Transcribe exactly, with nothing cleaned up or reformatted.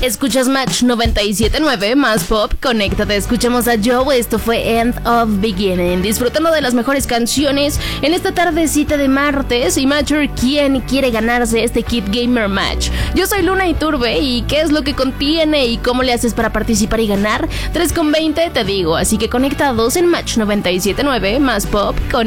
Escuchas Match noventa y siete punto nueve, más pop, conéctate, escuchamos a Joe, esto fue End of Beginning, disfrutando de las mejores canciones en esta tardecita de martes. Y Matcher, ¿quién quiere ganarse este Kit Gamer Match? Yo soy Luna Iturbe, y ¿qué es lo que contiene y cómo le haces para participar y ganar? tres con veinte te digo, así que conectados en Match noventa y siete punto nueve, más pop, con